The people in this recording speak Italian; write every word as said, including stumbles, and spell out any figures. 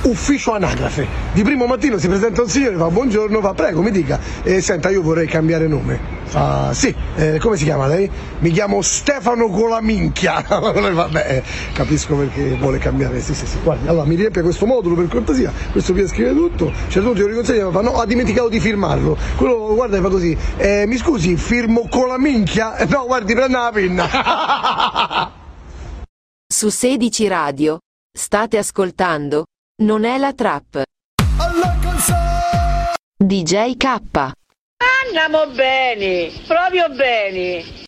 ufficio anagrafe. Di primo mattino si presenta un signore, fa buongiorno, fa prego mi dica, eh, senta io vorrei cambiare nome. Fa sì, eh, come si chiama lei? Mi chiamo Stefano Colaminchia. Vabbè, capisco perché vuole cambiare, sì sì sì, guardi, allora mi riempie questo modulo per cortesia, questo qui scrive tutto, c'è tutto, io riconsegno, fa no, ha dimenticato di firmarlo. Quello guarda e fa così, eh, mi scusi, firmo Colaminchia? Eh, no, guardi, prenda la penna. Su sedici Radio state ascoltando Non è la trap. D J K. Andiamo bene, proprio bene.